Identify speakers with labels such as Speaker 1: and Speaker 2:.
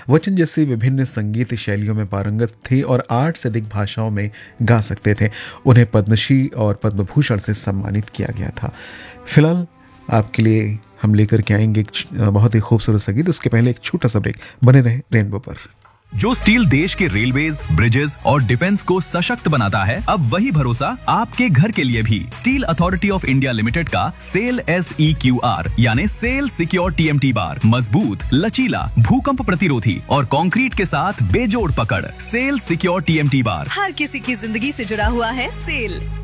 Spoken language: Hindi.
Speaker 1: वचन जैसी विभिन्न संगीत शैलियों में पारंगत थे और 8 से अधिक भाषाओं में गा सकते थे। उन्हें पद्मश्री और पद्म भूषण से सम्मानित किया गया था। फिलहाल आपके लिए हम लेकर के आएंगे एक बहुत ही खूबसूरत संगीत। उसके पहले एक छोटा सा ब्रेक। बने रहे रेनबो पर।
Speaker 2: जो स्टील देश के रेलवेज, ब्रिजेस और डिफेंस को सशक्त बनाता है, अब वही भरोसा आपके घर के लिए भी। Steel authority of India limited का सेल SEQR यानी सेल सिक्योर TMT बार मजबूत, लचीला, भूकंप प्रतिरोधी और कंक्रीट के साथ बेजोड़ पकड़। सेल सिक्योर TMT बार
Speaker 3: हर किसी की जिंदगी से जुड़ा हुआ है। सेल